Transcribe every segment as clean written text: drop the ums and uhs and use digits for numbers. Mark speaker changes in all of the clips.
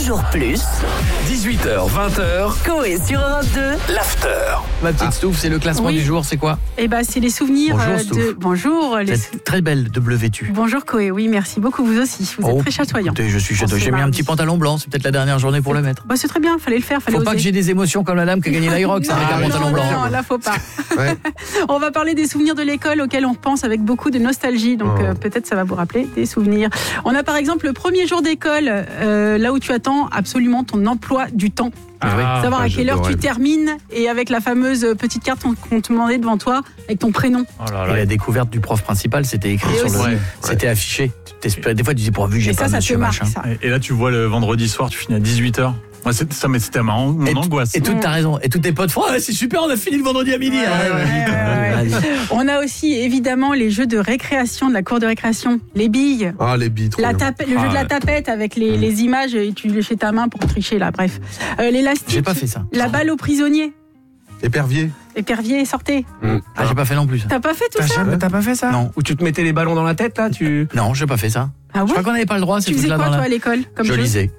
Speaker 1: toujours plus.
Speaker 2: 18h, 20h,
Speaker 1: Coé sur Europe 2.
Speaker 2: l'after.
Speaker 3: Ma petite Stouff, c'est le classement du jour, c'est quoi?
Speaker 4: Eh ben, c'est les souvenirs
Speaker 3: Bonjour, Stouff.
Speaker 4: de... Bonjour.
Speaker 3: Vous êtes très belle de bleu vêtue.
Speaker 4: Bonjour Coé, oui, merci beaucoup, vous aussi. Vous êtes très chatoyant.
Speaker 3: Écoutez, je suis chatoyant. J'ai mis un petit pantalon blanc, c'est peut-être la dernière journée pour le mettre.
Speaker 4: Bah, c'est très bien, fallait le faire, fallait
Speaker 3: Faut pas
Speaker 4: oser.
Speaker 3: que j'ai des émotions comme la dame qui a gagné l'Irox avec un pantalon blanc.
Speaker 4: Non, là, faut pas.
Speaker 5: Ouais.
Speaker 4: On va parler des souvenirs de l'école auxquels on pense avec beaucoup de nostalgie, donc peut-être ça va vous rappeler des souvenirs. On a par exemple le premier jour d'école, là où tu attends absolument ton emploi du temps. Savoir à quelle heure tu termines et avec la fameuse petite carte qu'on te demandait devant toi avec ton prénom.
Speaker 3: Et la découverte du prof principal, c'était écrit
Speaker 4: Et
Speaker 3: sur
Speaker 4: aussi.
Speaker 3: le... C'était affiché. Des fois, tu disais, pourvu, j'ai
Speaker 4: Et
Speaker 3: pas
Speaker 4: ça te
Speaker 3: monsieur
Speaker 4: marque,
Speaker 3: machin.
Speaker 4: ça.
Speaker 6: Et là, tu vois le vendredi soir, tu finis à 18h. Ouais, c'était marrant, mon angoisse.
Speaker 3: Et toute ta raison. Et tous tes potes font, c'est super, on a fini le vendredi à midi.
Speaker 4: Ouais. On a aussi évidemment les jeux de récréation, de la cour de récréation, les billes.
Speaker 5: Ah, les billes, trop bien.
Speaker 4: Le jeu de la tapette avec les images et tu léchais ta main pour tricher là, bref. L'élastique.
Speaker 3: J'ai pas fait ça.
Speaker 4: La balle aux prisonniers.
Speaker 5: Épervier.
Speaker 4: Épervier, sortez.
Speaker 3: Ah, j'ai pas fait non plus.
Speaker 4: T'as pas fait tout ça?
Speaker 7: T'as pas fait ça?
Speaker 3: Non.
Speaker 7: Où tu te mettais les ballons dans la tête là
Speaker 3: Non, j'ai pas fait ça.
Speaker 4: Ah
Speaker 3: Je
Speaker 4: ouais?
Speaker 3: crois qu'on n'avait pas le droit.
Speaker 4: Tu faisais quoi toi à l'école comme
Speaker 3: Je
Speaker 4: jeu?
Speaker 3: lisais.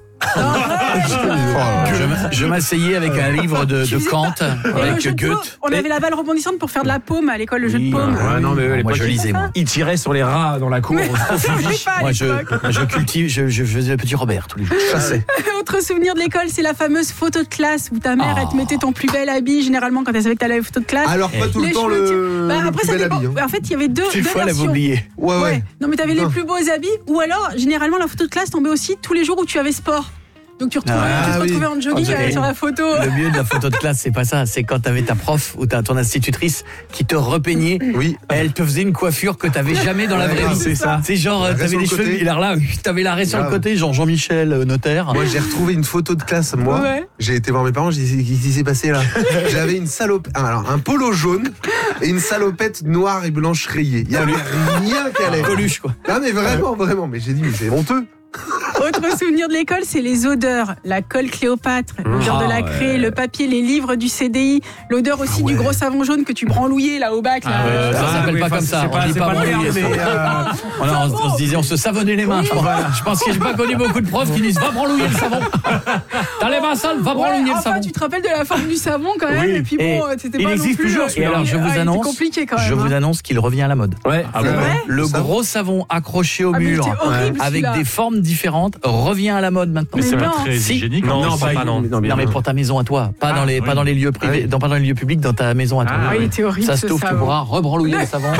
Speaker 3: Je m'asseyais avec un livre de
Speaker 4: Tu faisais
Speaker 3: Kant,
Speaker 4: pas- Et le
Speaker 3: avec
Speaker 4: jeu de paume,
Speaker 3: Goethe.
Speaker 4: on avait la balle rebondissante pour faire de la paume à l'école, le jeu de paume.
Speaker 7: Ouais, non, mais
Speaker 3: Moi, je lisais, moi.
Speaker 7: Il tirait sur les rats dans la cour.
Speaker 3: Moi, je cultive, je faisais le petit Robert tous les jours. Je chassais.
Speaker 4: Autre souvenir de l'école, c'est la fameuse photo de classe où ta mère, elle te mettait ton plus bel habit, généralement quand elle savait que t'allais à la photo de classe.
Speaker 5: Alors, pas tout le
Speaker 4: Les
Speaker 5: temps
Speaker 4: cheveux,
Speaker 5: le
Speaker 4: après,
Speaker 5: plus
Speaker 4: ça
Speaker 5: bel
Speaker 4: dépend.
Speaker 5: habit. Hein.
Speaker 4: En fait, il y avait deux
Speaker 3: Une fois, elle avait
Speaker 4: versions.
Speaker 3: oublié.
Speaker 5: Ouais.
Speaker 4: Non, mais t'avais les
Speaker 5: Non.
Speaker 4: plus beaux habits, ou alors, généralement, la photo de classe tombait aussi tous les jours où tu avais sport. Donc tu te retrouvais en jogging sur la photo.
Speaker 3: Le mieux de la photo de classe, c'est pas ça. C'est quand t'avais ta prof ou ton institutrice qui te repeignait.
Speaker 5: Oui.
Speaker 3: Elle te faisait une coiffure que t'avais jamais dans la vraie vie.
Speaker 5: C'est ça.
Speaker 3: C'est genre,
Speaker 5: L'arrêt
Speaker 3: t'avais
Speaker 5: sur
Speaker 3: les
Speaker 5: le
Speaker 3: cheveux,
Speaker 5: côté.
Speaker 3: et alors là, t'avais l'arrêt sur le
Speaker 5: Grave.
Speaker 3: côté, genre Jean-Michel, notaire.
Speaker 5: Moi, j'ai retrouvé une photo de classe, moi.
Speaker 4: Ouais.
Speaker 5: J'ai été voir mes parents, j'ai dit, qu'est-ce qui s'est passé là? J'avais une un polo jaune et une salopette noire et blanche rayée. Il y avait rien qui allait.
Speaker 3: Coluche, quoi.
Speaker 5: Non, mais vraiment. Mais j'ai dit, mais c'est honteux.
Speaker 4: Autre souvenir de l'école, c'est les odeurs. La colle Cléopâtre, l'odeur de la craie, le papier, les livres du CDI, l'odeur aussi du gros savon jaune que tu branlouillais là au bac. Là.
Speaker 3: Ça s'appelle pas comme ça. On dit pas branlouiller. On se disait, on se savonnait les mains. Je pense que j'ai pas connu beaucoup de profs qui disent, va branlouiller le savon. T'as les mains sales, va branlouiller le
Speaker 4: Enfin,
Speaker 3: savon.
Speaker 4: tu te rappelles de la forme du savon quand même, et puis bon, c'était
Speaker 3: il
Speaker 4: pas non
Speaker 3: existe
Speaker 4: plus.
Speaker 3: toujours. Et alors, je vous annonce,
Speaker 4: compliqué quand même.
Speaker 3: je vous annonce qu'il revient à la mode.
Speaker 7: Ouais.
Speaker 4: C'est vrai?
Speaker 3: Le gros savon accroché au
Speaker 4: Ah, mais
Speaker 3: mur,
Speaker 4: c'était horrible,
Speaker 3: avec
Speaker 4: celui-là.
Speaker 3: des formes différentes, revient à la mode maintenant.
Speaker 6: Mais c'est
Speaker 4: Mais
Speaker 6: pas
Speaker 4: non.
Speaker 6: très
Speaker 3: Si.
Speaker 6: hygiénique.
Speaker 7: Non,
Speaker 3: Non, mais pour ta maison à toi, pas dans les lieux privés, pas dans les lieux publics, dans ta maison à toi.
Speaker 4: Ah, il était horrible
Speaker 3: Ça
Speaker 4: ce
Speaker 3: se trouve, tu
Speaker 4: savon.
Speaker 3: pourras rebranlouiller le savon.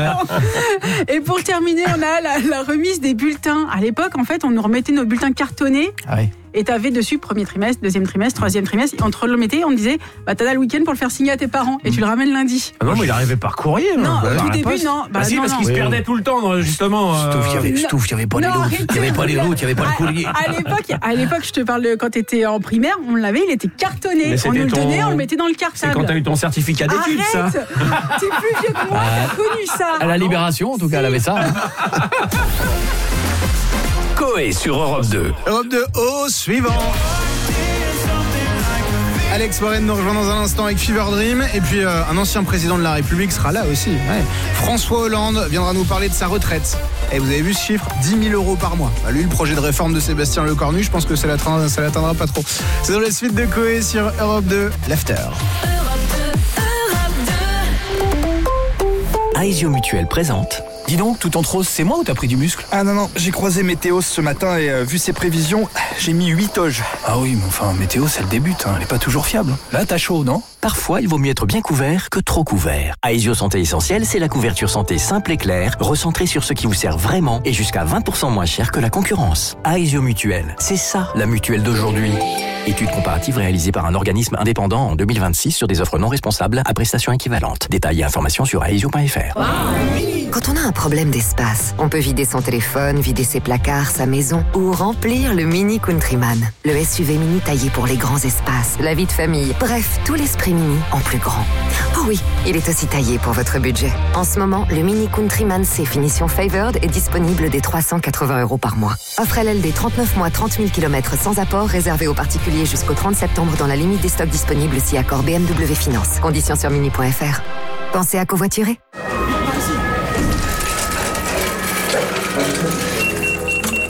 Speaker 4: Et pour terminer, on a la remise des bulletins. À l'époque, en fait, on nous remettait nos bulletins cartonnés.
Speaker 3: Ah ouais.
Speaker 4: Et t'avais dessus premier trimestre, deuxième trimestre, troisième trimestre. Et on te le mettait, on te disait, bah t'as là le week-end pour le faire signer à tes parents. Et tu le ramènes lundi.
Speaker 7: Ah non, mais il arrivait par courrier.
Speaker 4: Non, au
Speaker 7: Dans
Speaker 4: tout
Speaker 7: la
Speaker 4: début,
Speaker 7: poste.
Speaker 4: non.
Speaker 7: Bah si, parce qu'il se perdait tout le temps, justement.
Speaker 3: Stouff, il y avait pas les
Speaker 4: Non,
Speaker 3: routes,
Speaker 4: arrêtez.
Speaker 3: il y avait pas les routes, il y avait pas le courrier.
Speaker 4: À l'époque, je te parle de quand t'étais en primaire, on l'avait, il était cartonné.
Speaker 7: Mais
Speaker 4: On
Speaker 7: c'était
Speaker 4: nous le
Speaker 7: ton-
Speaker 4: donnait, on le mettait dans le
Speaker 7: C'est
Speaker 4: cartable.
Speaker 7: quand t'as eu ton certificat d'études, ça.
Speaker 4: Arrête. T'es plus vieux que moi, t'as connu ça.
Speaker 3: À la Libération, en tout cas, elle avait ça.
Speaker 2: Coé sur Europe 2.
Speaker 8: Europe 2 au suivant. Alex Warren nous rejoint dans un instant avec Fever Dream. Et puis un ancien président de la République sera là aussi. Ouais. François Hollande viendra nous parler de sa retraite. Et vous avez vu ce chiffre, 10 000 € par mois. Bah, lui, le projet de réforme de Sébastien Lecornu, je pense que ça l'atteindra pas trop. C'est dans la suite de Coé sur Europe 2, l'After.
Speaker 2: Aesio Mutuel présente. Dis donc, tout en rose, c'est moi ou t'as pris du muscle?
Speaker 9: Ah non, j'ai croisé Météos ce matin et vu ses prévisions, j'ai mis 8 oges.
Speaker 2: Ah oui, mais enfin, météo, c'est le début, elle est pas toujours fiable. Là, t'as chaud, non? Parfois, il vaut mieux être bien couvert que trop couvert. Aesio Santé Essentielle, c'est la couverture santé simple et claire, recentrée sur ce qui vous sert vraiment et jusqu'à 20% moins cher que la concurrence. Aesio Mutuel, c'est ça, la mutuelle d'aujourd'hui. Étude comparative réalisée par un organisme indépendant en 2026 sur des offres non responsables à prestations équivalentes. Détails et informations sur aesio.fr.
Speaker 10: Quand on a un problème d'espace, on peut vider son téléphone, vider ses placards, sa maison ou remplir le Mini Countryman. Le SUV mini taillé pour les grands espaces, la vie de famille, bref, tout l'esprit mini en plus grand. Oh oui, il est aussi taillé pour votre budget. En ce moment, le Mini Countryman C finition Favored est disponible dès 380 € par mois. Offre LLD 39 mois, 30 000 km sans apport, réservé aux particuliers jusqu'au 30 septembre dans la limite des stocks disponibles si accord BMW Finance. Conditions sur mini.fr. Pensez à covoiturer.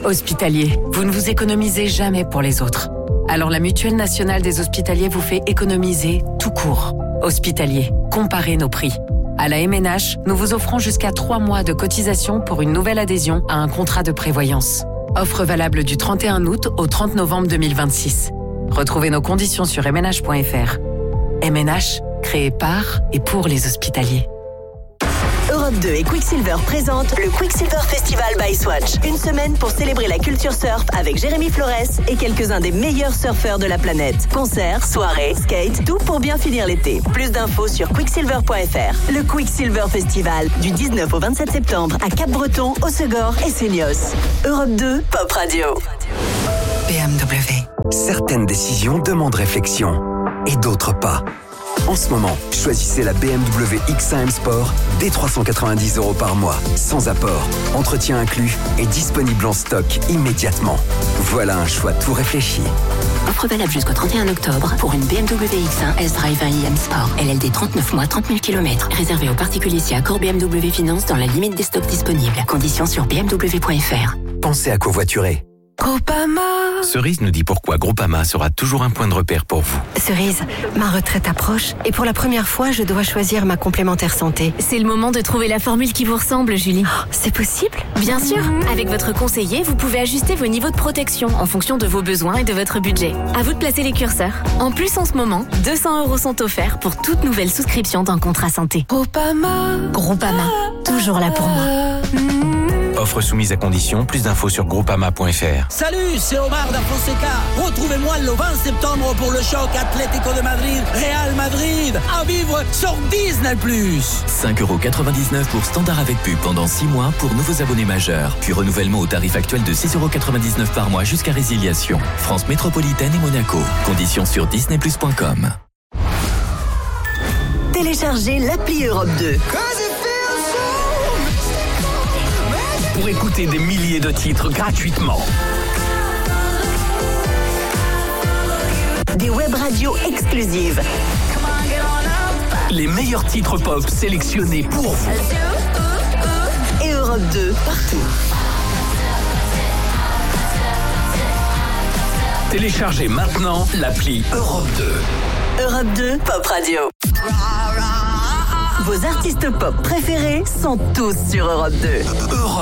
Speaker 1: Hospitalier, vous ne vous économisez jamais pour les autres. Alors la Mutuelle Nationale des Hospitaliers vous fait économiser tout court. Hospitalier, comparez nos prix. À la MNH, nous vous offrons jusqu'à 3 mois de cotisation pour une nouvelle adhésion à un contrat de prévoyance. Offre valable du 31 août au 30 novembre 2026. Retrouvez nos conditions sur mnh.fr. MNH, créé par et pour les hospitaliers.
Speaker 11: Europe 2 et Quicksilver présentent le Quicksilver Festival by Swatch. Une semaine pour célébrer la culture surf avec Jérémy Flores et quelques-uns des meilleurs surfeurs de la planète. Concerts, soirées, skate, tout pour bien finir l'été. Plus d'infos sur quicksilver.fr. Le Quicksilver Festival, du 19 au 27 septembre à Cap-Breton, Hossegor et Seignos. Europe 2, Pop Radio.
Speaker 12: BMW. Certaines décisions demandent réflexion et d'autres pas. En ce moment, choisissez la BMW X1 M Sport dès 390 € par mois, sans apport, entretien inclus et disponible en stock immédiatement. Voilà un choix tout réfléchi.
Speaker 13: Offre valable jusqu'au 31 octobre pour une BMW X1 S-Drive 1 iM Sport. LLD 39 mois, 30 000 km. Réservé aux particuliers si accord BMW Finance dans la limite des stocks disponibles. Conditions sur bmw.fr.
Speaker 12: Pensez à covoiturer.
Speaker 14: Groupama.
Speaker 15: Cerise nous dit pourquoi Groupama sera toujours un point de repère pour vous.
Speaker 14: Cerise, ma retraite approche et pour la première fois, je dois choisir ma complémentaire santé.
Speaker 16: C'est le moment de trouver la formule qui vous ressemble, Julie.
Speaker 14: Oh, c'est possible ?
Speaker 16: Bien sûr. Avec votre conseiller, vous pouvez ajuster vos niveaux de protection en fonction de vos besoins et de votre budget. À vous de placer les curseurs. En plus, en ce moment, 200 € sont offerts pour toute nouvelle souscription d'un contrat santé.
Speaker 14: Groupama.
Speaker 16: Groupama, toujours là pour moi.
Speaker 15: Offre soumise à condition, plus d'infos sur groupama.fr.
Speaker 17: Salut, c'est Omar da Fonseca. Retrouvez-moi le 20 septembre pour le choc Atlético de Madrid, Real Madrid, à vivre sur Disney+.
Speaker 2: 5,99 € pour standard avec pub pendant 6 mois pour nouveaux abonnés majeurs. Puis renouvellement au tarif actuel de 6,99 € par mois jusqu'à résiliation. France métropolitaine et Monaco. Conditions sur disneyplus.com.
Speaker 11: Téléchargez l'appli Europe 2.
Speaker 2: Pour écouter des milliers de titres gratuitement.
Speaker 11: Des web radios exclusives.
Speaker 2: Les meilleurs titres pop sélectionnés pour vous.
Speaker 11: Et Europe 2 partout.
Speaker 2: Téléchargez maintenant l'appli Europe 2.
Speaker 11: Europe 2 Pop Radio. Vos artistes pop préférés sont tous sur Europe 2.
Speaker 2: Europe